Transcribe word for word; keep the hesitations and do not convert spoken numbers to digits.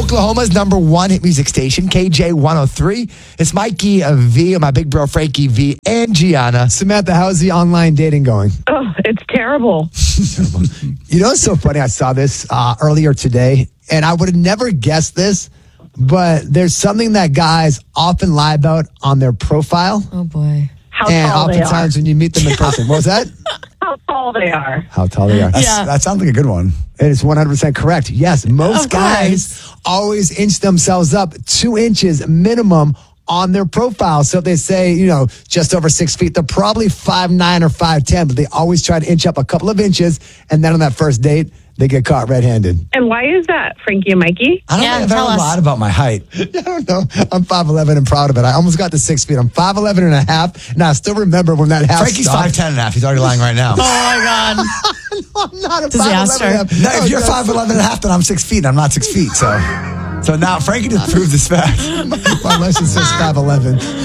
Oklahoma's number one hit music station, K J one oh three. It's Mikey uh, V, my big bro Frankie V, and Gianna. Samantha, how's the online dating going? Oh, it's terrible. You know, it's so funny. I saw this uh, earlier today, and I would have never guessed this, but there's something that guys often lie about on their profile. Oh, boy. How and tall they are. oftentimes when you meet them in person. What was that? How tall they are. How tall they are. That's, Yeah. That sounds like a good one. It is one hundred percent correct. Yes, most Of guys course. always inch themselves up two inches minimum on their profile. So if they say, you know, just over six feet, they're probably five nine or five ten, but they always try to inch up a couple of inches. And then on that first date, they get caught red-handed. And why is that, Frankie and Mikey? I don't Yeah, think I've tell ever us. lied about my height. I don't know. I'm five eleven and proud of it. I almost got to six feet. I'm five eleven and a half. And I still remember when that half Frankie's stopped. five ten and a half. He's already lying right now. Oh, my God. I'm not a Disaster. five eleven and a half. No, if you're five eleven and a half, then I'm six feet. And I'm not six feet. So, so now Frankie just proved this fact. My license says five eleven.